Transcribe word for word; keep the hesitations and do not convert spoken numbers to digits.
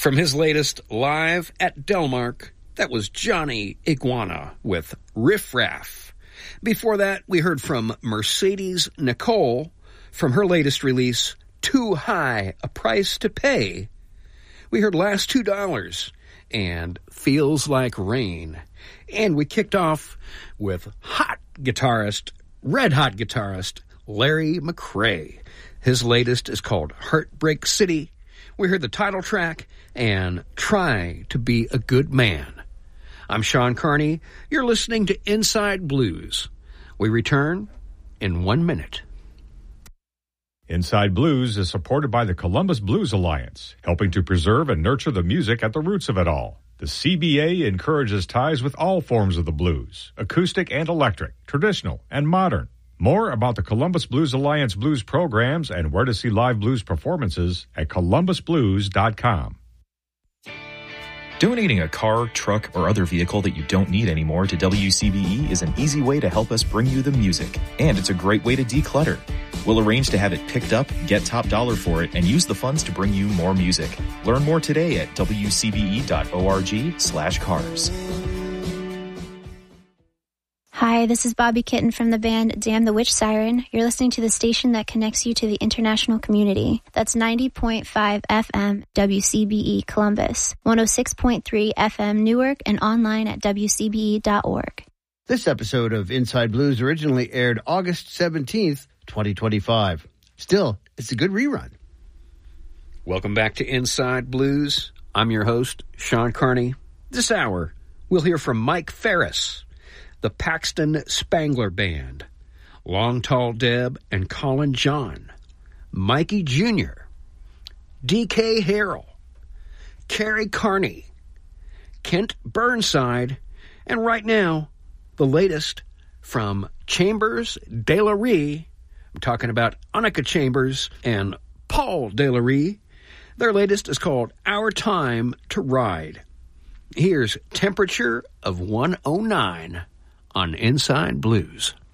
From his latest Live at Delmark, that was Johnny Iguana with Riff Raff. Before that, we heard from Mercedes Nicole from her latest release, Too High a Price to Pay. We heard Last Two Dollars and Feels Like Rain. And we kicked off with hot guitarist, red hot guitarist, Larry McCray. His latest is called Heartbreak City. We heard the title track and Try to Be a Good Man. I'm Sean Carney. You're listening to Inside Blues. We return in one minute. Inside Blues is supported by the Columbus Blues Alliance, helping to preserve and nurture the music at the roots of it all. The C B A encourages ties with all forms of the blues, acoustic and electric, traditional and modern. More about the Columbus Blues Alliance blues programs and where to see live blues performances at columbus blues dot com. Donating a car, truck, or other vehicle that you don't need anymore to W C B E is an easy way to help us bring you the music, and it's a great way to declutter. We'll arrange to have it picked up, get top dollar for it, and use the funds to bring you more music. Learn more today at w c b e dot org slash cars. Hi, this is Bobby Kitten from the band Damn the Witch Siren. You're listening to the station that connects you to the international community. That's ninety point five F M W C B E Columbus, one oh six point three F M Newark, and online at w c b e dot org. This episode of Inside Blues originally aired August seventeenth, twenty twenty-five. Still, it's a good rerun. Welcome back to Inside Blues. I'm your host, Sean Carney. This hour, we'll hear from Mike Ferris, the Paxton Spangler Band, Long Tall Deb and Colin John, Mikey Junior, D K Harrell, Kerry Carney, Kent Burnside, and right now, the latest from Chambers De La Ree. I'm talking about Annika Chambers and Paul De La Ree. Their latest is called Our Time to Ride. Here's Temperature of one oh nine on Inside Blues.